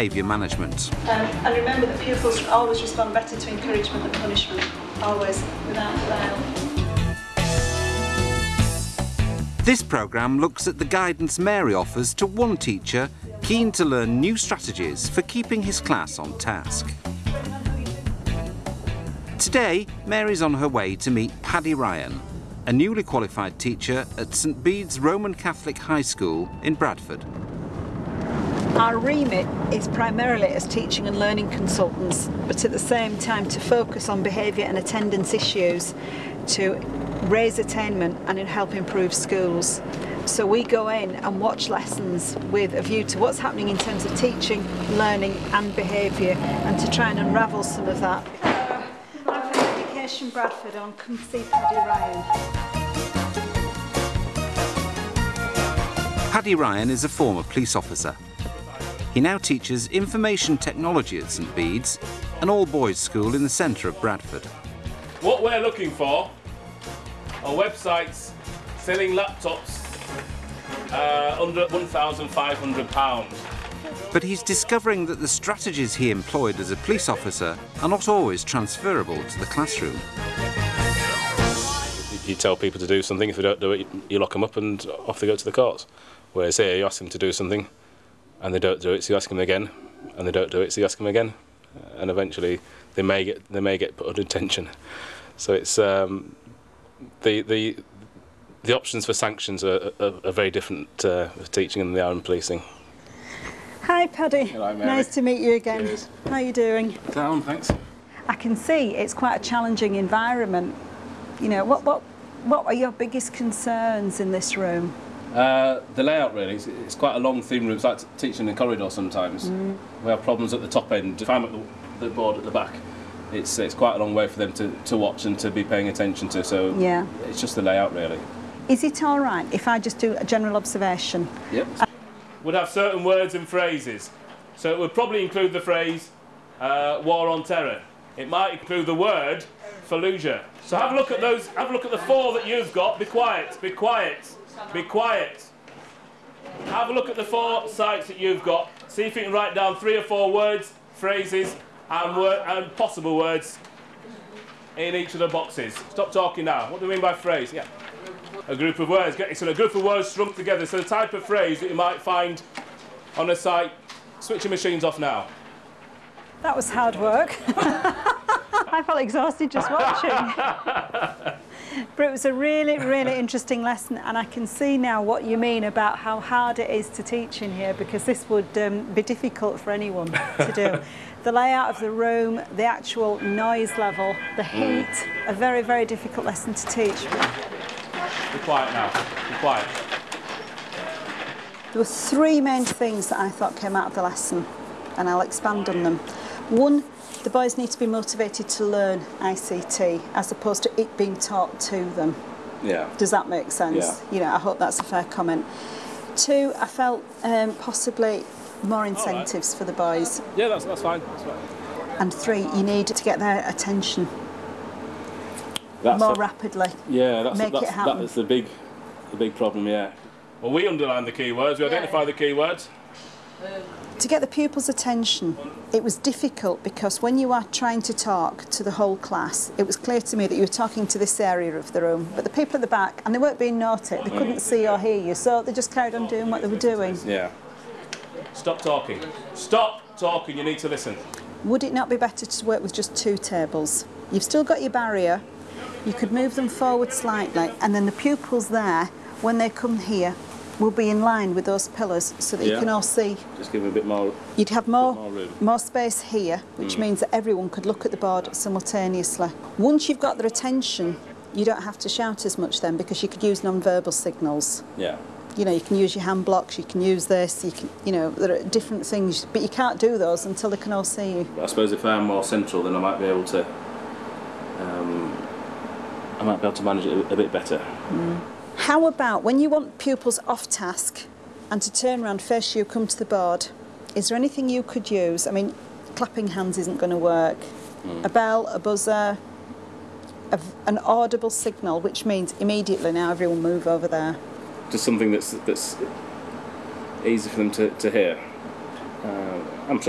behaviour management. And remember that pupils always respond better to encouragement than punishment, always, without fail. This programme looks at the guidance Mary offers to one teacher keen to learn new strategies for keeping his class on task. Today, Mary's on her way to meet Paddy Ryan, a newly qualified teacher at St Bede's Roman Catholic High School in Bradford. Our remit is primarily as teaching and learning consultants, but at the same time to focus on behaviour and attendance issues to raise attainment and help improve schools. So we go in and watch lessons with a view to what's happening in terms of teaching, learning and behaviour, and to try and unravel some of that. I'm from Education Bradford on Come See Paddy Ryan. Paddy Ryan is a former police officer. He now teaches information technology at St Bede's, an all-boys school in the centre of Bradford. What we're looking for are websites selling laptops under £1,500. But he's discovering that the strategies he employed as a police officer are not always transferable to the classroom. You tell people to do something, if they don't do it, you lock them up and off they go to the courts. Whereas here, you ask them to do something and they don't do it, so you ask them again, and they don't do it, so you ask them again, and eventually they may get put under detention. So it's the options for sanctions are very different with teaching than they are in policing. Hi Paddy. Hello, Mary. Nice to meet you again. Cheers. How are you doing? Down, thanks. I can see it's quite a challenging environment. You know, what are your biggest concerns in this room? The layout really, it's quite a long thin room. It's like teaching in a corridor sometimes. We have problems at the top end. If I'm at the board at the back, it's quite a long way for them to watch and to be paying attention to, so yeah, it's just the layout really. Is it all right if I just do a general observation? Yep. Would have certain words and phrases. So it would probably include the phrase war on terror. It might include the word Fallujah. So have a look at those, have a look at the four that you've got. Be quiet, be quiet, be quiet. Have a look at the four sites that you've got. See if you can write down 3 or 4 words, phrases and possible words in each of the boxes. Stop talking now. What do we mean by phrase? Yeah. A group of words. So a group of words strung together. So the type of phrase that you might find on a site. Switch your machines off now. That was hard work. I felt exhausted just watching. But it was a really, really interesting lesson, and I can see now what you mean about how hard it is to teach in here, because this would be difficult for anyone to do. The layout of the room, the actual noise level, the heat, a very, very difficult lesson to teach. Be quiet now. Be quiet. There were 3 main things that I thought came out of the lesson, and I'll expand on them. 1, the boys need to be motivated to learn ICT as opposed to it being taught to them. Yeah. Does that make sense? Yeah. You know, I hope that's a fair comment. 2, I felt possibly more incentives for the boys. Yeah, that's fine. That's fine. And 3, you need to get their attention more rapidly. Yeah, Make it happen. That is the big problem. Yeah. Well, we underline the keywords. We identify the keywords. To get the pupils' attention, it was difficult because when you are trying to talk to the whole class, it was clear to me that you were talking to this area of the room, but the people at the back, and they weren't being naughty, they couldn't see or hear you, so they just carried on doing what they were doing. Yeah. Stop talking. Stop talking, you need to listen. Would it not be better to work with just 2 tables? You've still got your barrier, you could move them forward slightly, and then the pupils there, when they come here, will be in line with those pillars so that you can all see. Just give them a bit more. You'd have more space here, which means that everyone could look at the board simultaneously. Once you've got their attention, you don't have to shout as much then, because you could use non-verbal signals. Yeah. You know, you can use your hand blocks, you can use this, you can, you know, there are different things, but you can't do those until they can all see you. I suppose if I'm more central, then I might be able to manage it a bit better. How about when you want pupils off task and to turn around, face you, come to the board, is there anything you could use? I mean, clapping hands isn't going to work. A bell, a buzzer, an audible signal, which means immediately now everyone move over there. Just something that's easy for them to hear.